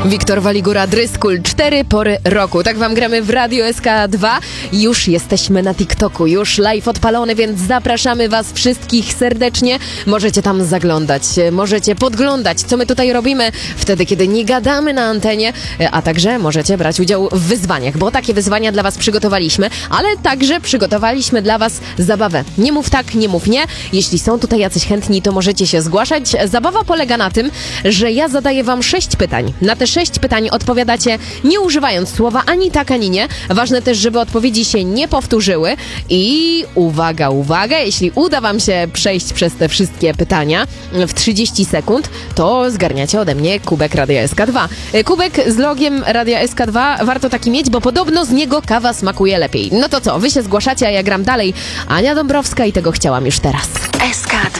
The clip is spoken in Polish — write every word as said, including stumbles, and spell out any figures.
Wiktor Waligura, Dryskul, cztery pory roku. Tak wam gramy w Radio S K dwa. Już jesteśmy na TikToku, już live odpalony, więc zapraszamy was wszystkich serdecznie. Możecie tam zaglądać, możecie podglądać, co my tutaj robimy wtedy, kiedy nie gadamy na antenie, a także możecie brać udział w wyzwaniach, bo takie wyzwania dla was przygotowaliśmy, ale także przygotowaliśmy dla was zabawę. Nie mów tak, nie mów nie. Jeśli są tutaj jacyś chętni, to możecie się zgłaszać. Zabawa polega na tym, że ja zadaję wam sześć pytań. Na te sześć pytań odpowiadacie nie używając słowa ani tak, ani nie. Ważne też, żeby odpowiedzi się nie powtórzyły i uwaga, uwaga, jeśli uda wam się przejść przez te wszystkie pytania w trzydzieści sekund, to zgarniacie ode mnie kubek Radia S K dwa. Kubek z logiem Radia S K dwa warto taki mieć, bo podobno z niego kawa smakuje lepiej. No to co, wy się zgłaszacie, a ja gram dalej. Ania Dąbrowska i tego chciałam już teraz. S K dwa.